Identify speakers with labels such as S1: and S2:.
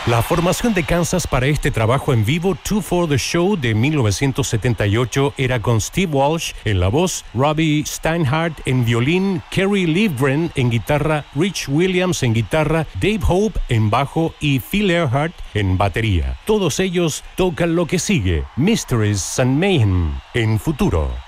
S1: La formación de Kansas para este trabajo en vivo, Two for the Show de 1978, era con Steve Walsh en la voz, Robbie Steinhardt en violín, Kerry Livgren en guitarra, Rich Williams en guitarra, Dave Hope en bajo y Phil Earhart en batería. Todos ellos tocan lo que sigue, Mysteries and Mayhem, en Futuro.